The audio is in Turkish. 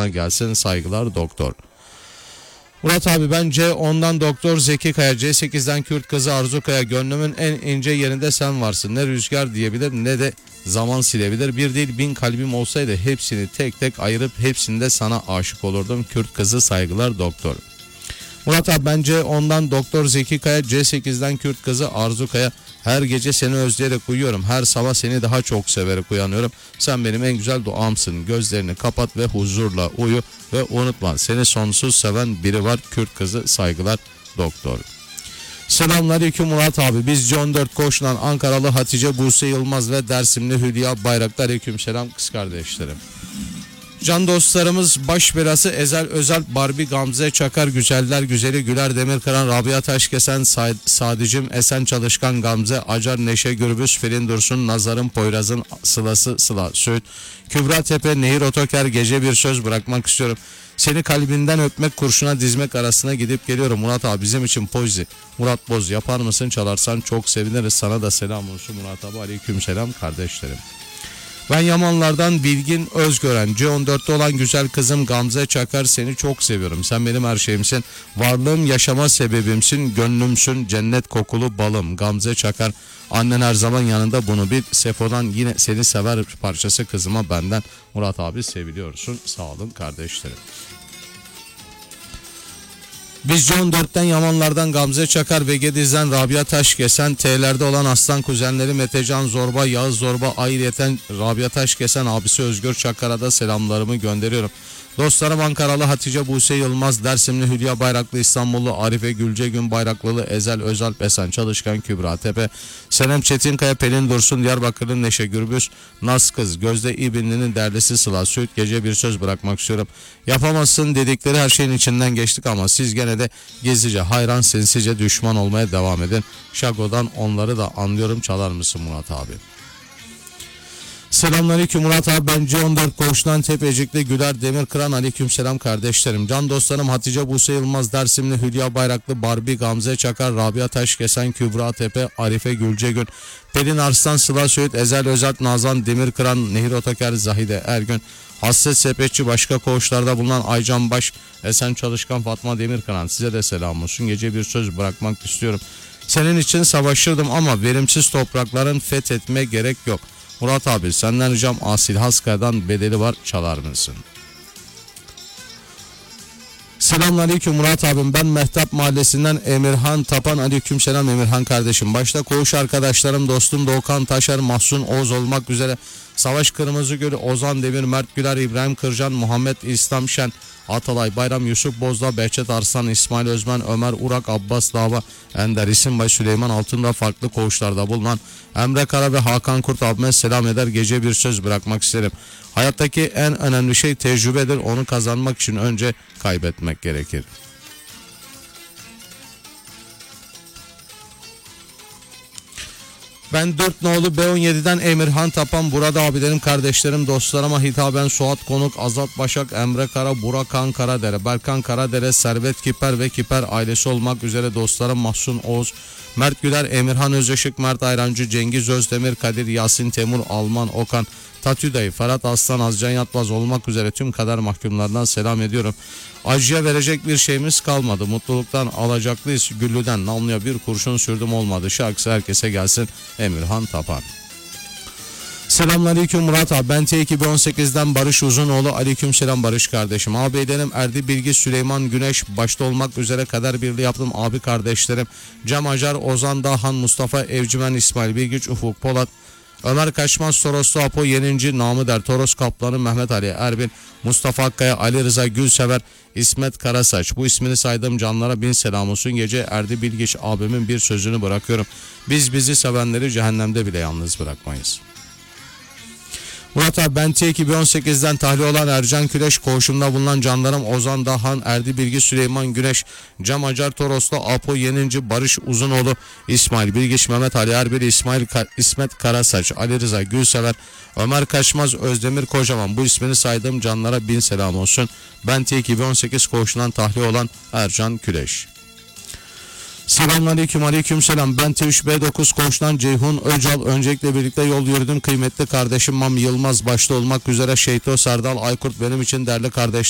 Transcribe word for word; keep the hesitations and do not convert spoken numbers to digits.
sana gelsin, saygılar doktor. Murat abi, bence ondan Doktor Zeki Kaya, C sekizden Kürt kızı Arzu Kaya, gönlümün en ince yerinde sen varsın. Ne rüzgar diyebilir ne de zaman silebilir. Bir değil bin kalbim olsaydı hepsini tek tek ayırıp hepsinde sana aşık olurdum. Kürt kızı, saygılar doktor. Murat abi, bence ondan Doktor Zeki Kaya, C sekizden Kürt kızı Arzu Kaya, her gece seni özleyerek uyuyorum. Her sabah seni daha çok severek uyanıyorum. Sen benim en güzel duamsın. Gözlerini kapat ve huzurla uyu ve unutma, seni sonsuz seven biri var. Kürt kızı, saygılar doktor. Selamünaleyküm Murat abi. Biz C on dört Koç'tan Ankaralı Hatice Buse Yılmaz ve Dersimli Hülya Bayraktar. Aleykümselam kız kardeşlerim. Can dostlarımız baş belası Ezel Özel, Barbie Gamze Çakar, Güzeller Güzeli Güler Demirkaran, Rabia Taşkesen, Sa Sadicim Esen Çalışkan, Gamze Acar, Neşe Gürbüz, Pelin Dursun, Nazar'ın Poyraz'ın Sılası Sıla Söğüt, Kübra Tepe, Nehir Otoker, Gece bir söz bırakmak istiyorum. Seni kalbinden öpmek, kurşuna dizmek arasına gidip geliyorum. Murat abi, bizim için poezi. Murat Boz, yapar mısın, çalarsan çok seviniriz. Sana da selam olsun Murat abi. Aleyküm selam kardeşlerim. Ben Yamanlardan Bilgin Özgören, C on dörtte olan güzel kızım Gamze Çakar, seni çok seviyorum. Sen benim her şeyimsin. Varlığım, yaşama sebebimsin. Gönlümsün, cennet kokulu balım. Gamze Çakar, annen her zaman yanında, bunu bil. Sefo'dan yine seni sever parçası kızıma benden. Murat abi, seviliyorsun. Sağ olun kardeşlerim. Biz C on dörtten Yamanlardan Gamze Çakar ve Gediz'den Rabia Taşkesen, T'lerde olan aslan kuzenleri Metecan Zorba, Yağız Zorba, ayrıyeten Rabia Taşkesen abisi Özgür Çakar'a da selamlarımı gönderiyorum. Dostlarım Ankaralı Hatice Buse Yılmaz, Dersimli Hülya Bayraklı, İstanbullu Arife Gülcegün Bayraklılı, Ezel Özal Esen Çalışkan, Kübra Tepe, Senem Çetinkaya, Pelin Dursun, Diyarbakır'ın Neşe Gürbüz, Naz Kız, Gözde İbinli'nin derlisi Sıla Söğüt. Gece bir söz bırakmak istiyorum. Yapamazsın dedikleri her şeyin içinden geçtik ama siz gene de gizlice hayran, sinsice düşman olmaya devam edin. Şago'dan onları da anlıyorum, çalar mısın Murat abi? Selamünaleyküm Murat abi, ben C on dört Koç'tan Tepecikli Güler Demirkıran. Aleykümselam kardeşlerim. Can dostlarım Hatice Buse Yılmaz, Dersimli Hülya Bayraklı, Barbie Gamze Çakar, Rabia Taşkesen, Kübra Tepe, Arife Gülcegün, Pelin Arslan, Sıla Söğüt, Ezel Özat, Nazan Demirkıran, Nehir Otoker, Zahide Ergün, Hasret Sepetçi, başka koğuşlarda bulunan Aycan Baş, Esen Çalışkan, Fatma Demirkıran, size de selam olsun. Gece bir söz bırakmak istiyorum. Senin için savaşırdım ama verimsiz toprakların fethetme gerek yok. Murat abi, senden ricam Asil Haska'dan bedeli var, çalar mısın? Selamünaleyküm Murat abim, ben Mehtap Mahallesi'nden Emirhan Tapan. Aleykümselam Emirhan kardeşim. Başta koğuş arkadaşlarım, dostum Doğukan Taşar, Mahsun Oğuz olmak üzere Savaş Kırmızıgül, Ozan Demir, Mert Güler, İbrahim Kırcan, Muhammed İslam Şen, Atalay Bayram, Yusuf Bozdağ, Behçet Arslan, İsmail Özmen, Ömer Urak, Abbas Dava, Ender İsimbay, Süleyman Altın'da farklı koğuşlarda bulunan Emre Kara ve Hakan Kurt abime selam eder. Gece bir söz bırakmak isterim. Hayattaki en önemli şey tecrübedir. Onu kazanmak için önce kaybetmek gerekir. Ben dört nolu B on yedi'den Emirhan Tapan. Burada abilerim, kardeşlerim, dostlarıma hitaben Suat Konuk, Azat Başak, Emre Kara, Burakan Karadere, Berkan Karadere, Servet Kiper ve Kiper ailesi olmak üzere dostlarım Mahsun Oğuz, Mert Güler, Emirhan Özışık, Mert Ayrancı, Cengiz Özdemir, Kadir Yasin, Temur Alman, Okan Tatüday, Ferhat Aslan, Azcan Yatmaz olmak üzere tüm kader mahkumlarından selam ediyorum. Acıya verecek bir şeyimiz kalmadı. Mutluluktan alacaklıyız. Güllü'den namluya bir kurşun sürdüm olmadı. Şarkısı herkese gelsin. Emirhan Tapan. Selamünaleyküm Murat abi. Ben T iki bin on sekiz'den Barış Uzunoğlu. Aleykümselam Barış kardeşim. Ağabeylerim Erdi Bilgi, Süleyman Güneş başta olmak üzere kader birliği yaptım. Abi kardeşlerim Cem Acar, Ozan Dahan, Mustafa Evcimen, İsmail Bilgiç, Ufuk Polat, Ömer Kaçmaz, Toroslu Apo, Yeninci, Namı Der, Toros Kaplanı, Mehmet Ali Erbil, Mustafa Akkaya, Ali Rıza Gülsever, İsmet Karasaç. Bu ismini saydığım canlara bin selam olsun. Gece Erdi Bilgiç abimin bir sözünü bırakıyorum. Biz bizi sevenleri cehennemde bile yalnız bırakmayız. Murat abi, ben T iki bin on sekiz'den tahliye olan Ercan Küleş, koğuşumda bulunan canlarım Ozan Dahan, Erdi Bilgi, Süleyman Güneş, Cem Acar, Toroslu Apo, Yeninci, Barış Uzunoğlu, İsmail Bilgiç, Mehmet Ali Erbil, İsmail Ka İsmet Karasaç, Ali Rıza Gülsever, Ömer Kaçmaz, Özdemir Kocaman. Bu ismini saydığım canlara bin selam olsun. Ben T iki bin on sekiz koğuşundan tahliye olan Ercan Küleş. Selamünaleyküm, aleykümselam. Ben T üç B dokuz koğuştan Ceyhun Öcal. Öncelikle birlikte yol yürüdüm. Kıymetli kardeşim Mam Yılmaz başta olmak üzere Şeyto Serdal Aykurt benim için değerli kardeşlerim.